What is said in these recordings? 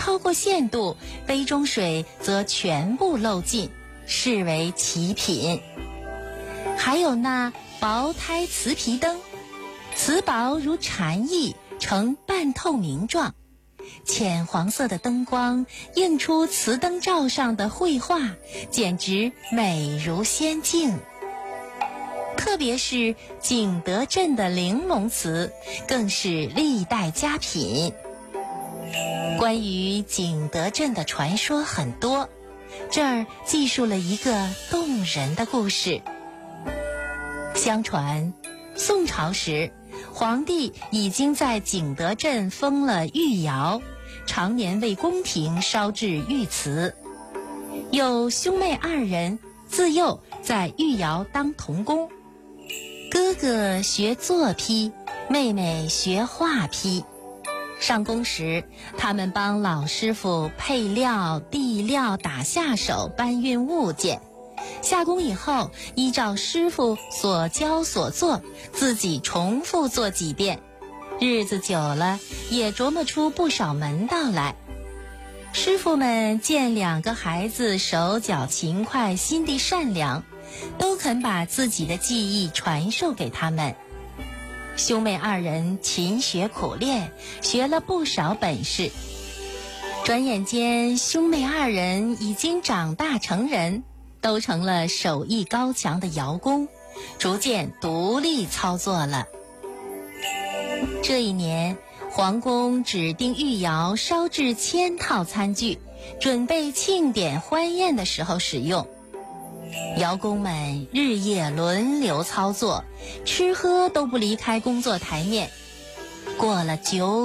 超过限度，杯中水则全部漏尽，视为奇品。还有那薄胎瓷皮灯，瓷薄如蝉翼，呈半透明状，浅黄色的灯光映出瓷灯罩上的绘画，简直美如仙境。特别是景德镇的玲珑瓷，更是历代佳品。关于景德镇的传说很多，这儿记述了一个动人的故事。相传宋朝时，皇帝已经在景德镇封了御窑，常年为宫廷烧制御瓷。有兄妹二人自幼在御窑当童工，哥哥学做坯，妹妹学画坯。上工时，他们帮老师傅配料、递料、打下手、搬运物件。下工以后，依照师傅所教所做，自己重复做几遍。日子久了，也琢磨出不少门道来。师傅们见两个孩子手脚勤快，心地善良，都肯把自己的技艺传授给他们。兄妹二人勤学苦练，学了不少本事。转眼间，兄妹二人已经长大成人，都成了手艺高强的窑工，逐渐独立操作了。这一年，皇宫指定御窑烧制1000套餐具，准备庆典欢宴的时候使用。窑工们日夜轮流操作，吃喝都不离开工作台面。过了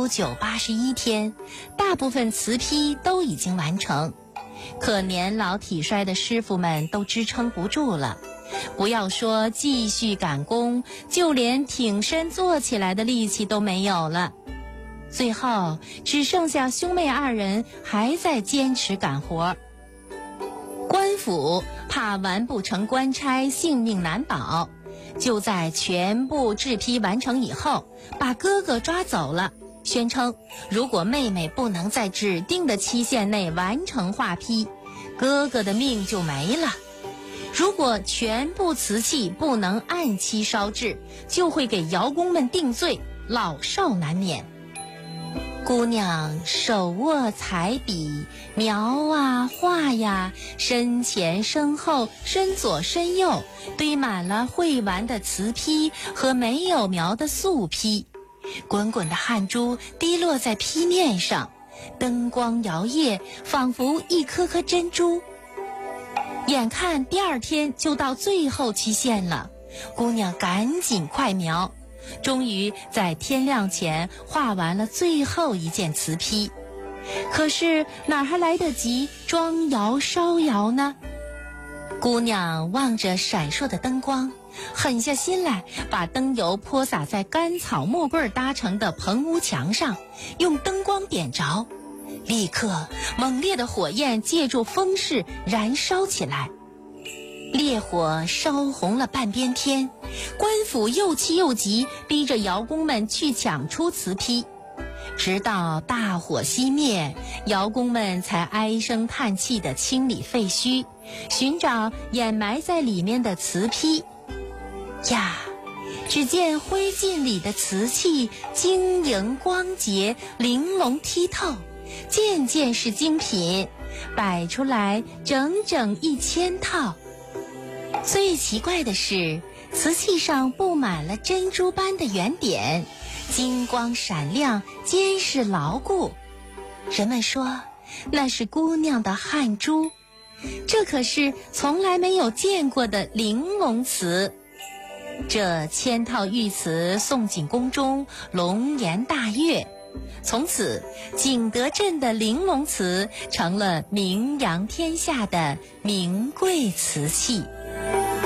8981天，大部分瓷坯都已经完成，可年老体衰的师傅们都支撑不住了，不要说继续赶工，就连挺身坐起来的力气都没有了。最后只剩下兄妹二人还在坚持赶活。官府怕完不成官差性命难保，就在全部制坯完成以后，把哥哥抓走了，宣称如果妹妹不能在指定的期限内完成画坯，哥哥的命就没了。如果全部瓷器不能按期烧制，就会给窑工们定罪，老少难免。姑娘手握彩笔，描啊画呀，身前身后，身左身右，堆满了绘完的瓷坯和没有描的素坯。滚滚的汗珠滴落在坯面上，灯光摇曳，仿佛一颗颗珍珠。眼看第2天就到最后期限了，姑娘赶紧快描，终于在天亮前画完了最后一件瓷坯。可是哪还来得及装窑烧窑呢？姑娘望着闪烁的灯光，狠下心来，把灯油泼洒在干草木棍搭成的棚屋墙上，用灯光点着，立刻猛烈的火焰借助风势燃烧起来。烈火烧红了半边天，官府又气又急，逼着窑工们去抢出瓷坯。直到大火熄灭，窑工们才唉声叹气地清理废墟，寻找掩埋在里面的瓷坯。呀，只见灰烬里的瓷器晶莹光洁，玲珑剔透，件件是精品，摆出来整整1000套。最奇怪的是，瓷器上布满了珍珠般的圆点，金光闪亮，坚实牢固。人们说那是姑娘的汗珠，这可是从来没有见过的玲珑瓷。这1000套御瓷送进宫中，龙颜大悦。从此，景德镇的玲珑瓷成了名扬天下的名贵瓷器。